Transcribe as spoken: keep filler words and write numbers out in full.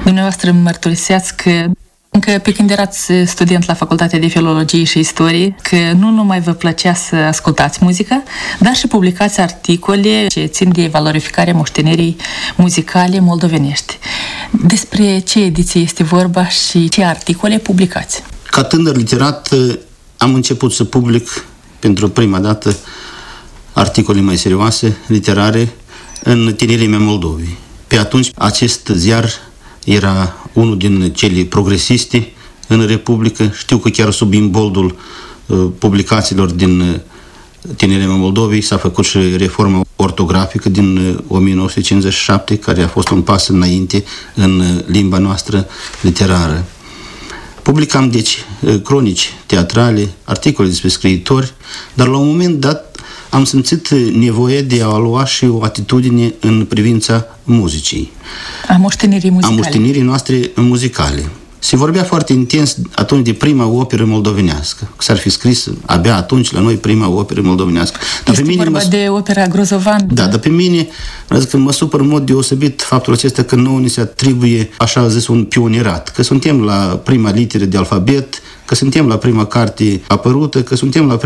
Dumneavoastră mărturiseați că încă pe când erați student la Facultatea de Filologie și Istorie, că nu numai vă plăcea să ascultați muzică, dar și publicați articole ce țin de valorificarea moștenirii muzicale moldovenești. Despre ce ediție este vorba și ce articole publicați? Ca tânăr literat am început să public pentru prima dată articole mai serioase, literare, în Tinerimea Moldovei. Pe atunci acest ziar era unul din cele progresiste în Republică. Știu că chiar sub imboldul uh, publicațiilor din uh, Tinerimea Moldovei s-a făcut și reforma ortografică din uh, o mie nouă sute cincizeci și șapte, care a fost un pas înainte în uh, limba noastră literară. Publicam, deci, uh, cronici teatrale, articole despre scriitori, dar la un moment dat am simțit nevoie de a lua și o atitudine în privința muzicii. A moștenirii muzicale. A moștenirii noastre muzicale. Se vorbea foarte intens atunci de prima operă moldovenească. S-ar fi scris abia atunci la noi prima operă moldovenească. Dar este pe mine vorba mă... de opera Grozovan. Da, dar pe mine zic că mă supăr în mod deosebit faptul acesta că nouă ni se atribuie, așa zis, un pionierat. Că suntem la prima literă de alfabet, că suntem la prima carte apărută, că suntem la